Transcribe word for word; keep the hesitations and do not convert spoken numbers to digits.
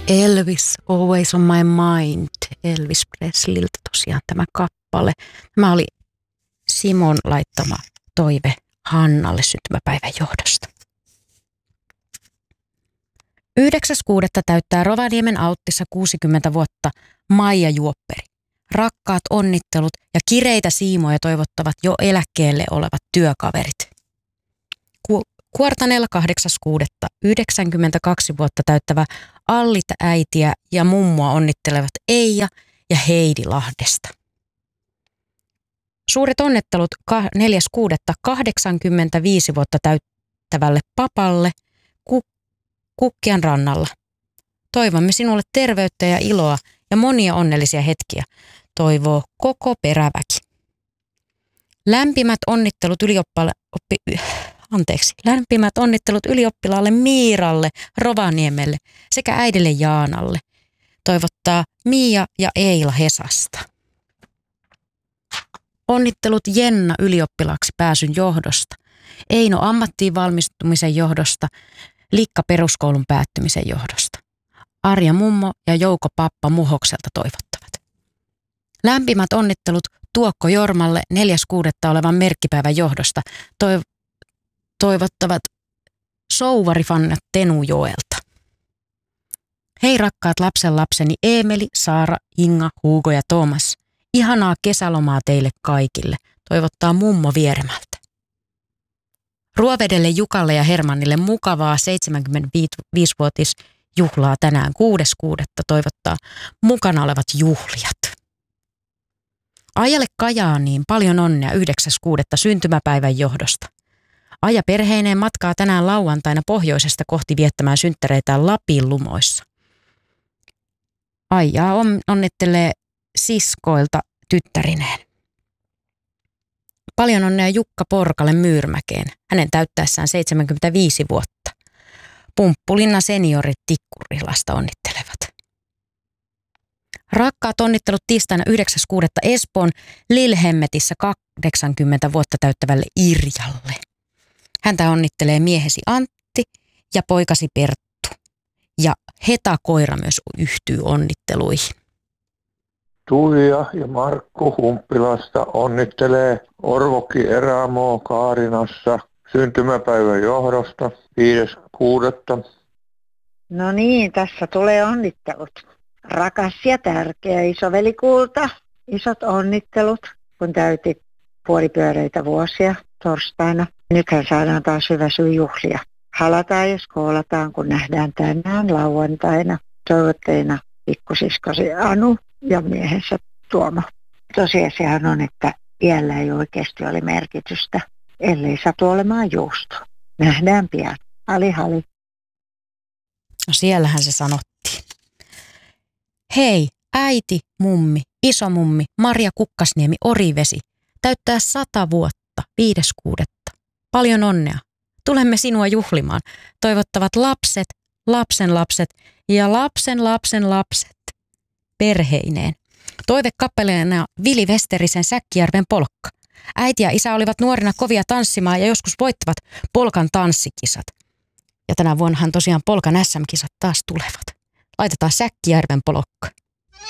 Elvis, Always on my mind. Elvis Presleyltä tosiaan tämä kappale. Tämä oli Simon laittama toive Hannalle syntymäpäivän johdosta. yhdeksäs kuudetta täyttää Rovaniemen Auttissa kuusikymmentä vuotta Maija Juopperi. Rakkaat onnittelut ja kireitä siimoja toivottavat jo eläkkeelle olevat työkaverit. Ku- Kuortaneella kahdeksas kuudetta yhdeksänkymmentäkaksi vuotta täyttävä Allita äitiä ja mummoa onnittelevat Eija ja Heidi Lahdesta. Suuret onnittelut neljäs kuudetta kahdeksankymmentäviisi vuotta täyttävälle papalle Ku- Kukkian rannalla. Toivomme sinulle terveyttä ja iloa ja monia onnellisia hetkiä, toivoo koko peräväki. Lämpimät onnittelut ylioppila- oppi- Anteeksi, lämpimät onnittelut ylioppilaalle Miiralle Rovaniemelle sekä äidille Jaanalle. Toivottaa Miia ja Eila Hesasta. Onnittelut Jenna ylioppilaaksi pääsyn johdosta, Eino ammattiin valmistumisen johdosta, Likka peruskoulun päättymisen johdosta. Arja mummo ja Jouko pappa Muhokselta toivottavat. Lämpimät onnittelut Tuokko Jormalle neljäs kuudetta olevan merkkipäivän johdosta toiv- toivottavat souvarifannat Tenujoelta. Hei rakkaat lapsen lapseni Eemeli, Saara, Inga, Hugo ja Thomas. Ihanaa kesälomaa teille kaikille, toivottaa mummo Vieremältä. Ruovedelle Jukalle ja Hermannille mukavaa seitsemänkymmentäviisivuotisjuhlaa tänään kuudes kuudetta toivottaa mukana olevat juhlijat. Ajalle Kajaaniin paljon onnea yhdeksäs kuudetta syntymäpäivän johdosta. Aja perheineen matkaa tänään lauantaina pohjoisesta kohti viettämään synttäreitään Lapin Lumoissa. Aijaa on, onnittelee siskoilta tyttärineen. Paljon onnea Jukka Porkalle Myyrmäkeen, hänen täyttäessään seitsemänkymmentäviisi vuotta. Pumppulinnan seniorit Tikkurilasta onnittelevat. Rakkaat onnittelut tiistaina yhdeksäs kuudetta Espoon Lilhemmetissä kahdeksankymmentä vuotta täyttävälle Irjalle. Häntä onnittelee miehesi Antti ja poikasi Perttu. Ja Heta-koira myös yhtyy onnitteluihin. Tuija ja Markku Humppilasta onnittelee Orvokki Erämoo Kaarinassa syntymäpäivän johdosta viides kuudetta. No niin, tässä tulee onnittelut. Rakas ja tärkeä isoveli Kulta, isot onnittelut, kun täytit puolipyöreitä vuosia torstaina. Nythän saadaan taas hyvä syy juhlia. Halataan ja skoolataan, kun nähdään tänään lauantaina. Toivotteina pikkusiskosi Anu ja miehensä Tuomo. Tosiasiahan on, että iällä ei oikeasti ole merkitystä, ellei satu olemaan juusto. Nähdään pian. Ali hali. No siellähän se sanottiin. Hei, äiti, mummi, isomummi, Maria Kukkasniemi, Orivesi, täyttää sata vuotta, viides kuudetta. Paljon onnea. Tulemme sinua juhlimaan. Toivottavat lapset, lapsen lapset ja lapsen lapsen lapset perheineen. Toivekappaleena Vili Westerisen Säkkijärven polkka. Äiti ja isä olivat nuorina kovia tanssimaan ja joskus voittavat polkan tanssikisat. Ja tänä vuonnahan tosiaan polkan äs äm-kisat taas tulevat. Laitetaan Säkkijärven polkka.